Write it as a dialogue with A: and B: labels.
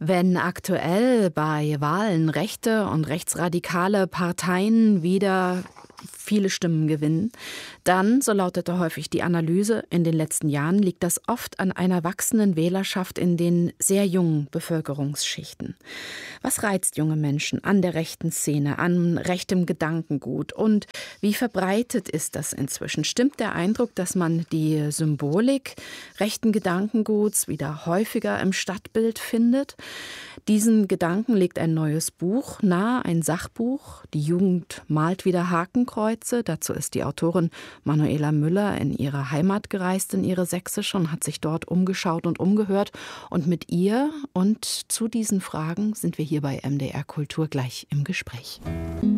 A: Wenn aktuell bei Wahlen rechte und rechtsradikale Parteien wieder viele Stimmen gewinnen, dann, so lautete häufig die Analyse, in den letzten Jahren liegt das oft an einer wachsenden Wählerschaft in den sehr jungen Bevölkerungsschichten. Was reizt junge Menschen an der rechten Szene, an rechtem Gedankengut und wie verbreitet ist das inzwischen? Stimmt der Eindruck, dass man die Symbolik rechten Gedankenguts wieder häufiger im Stadtbild findet? Diesen Gedanken legt ein neues Buch nahe, ein Sachbuch. Die Jugend malt wieder Hakenkreuze. Dazu ist die Autorin Manuela Müller in ihre Heimat gereist, in ihre sächsische, und hat sich dort umgeschaut und umgehört. Und mit ihr und zu diesen Fragen sind wir hier bei MDR Kultur gleich im Gespräch.